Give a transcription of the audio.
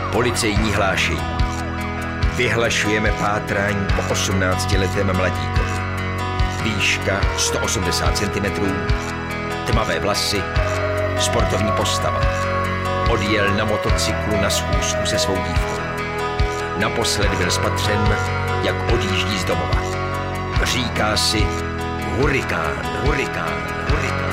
Policejní hlášení. Vyhlašujeme pátrání po 18letém mladíkovi. Výška 180 cm, tmavé vlasy, sportovní postava. Odjel na motocyklu na schůzku se svou dívkou. Naposled byl spatřen, jak odjíždí z domova. Říká si hurikán, hurikán, hurikán.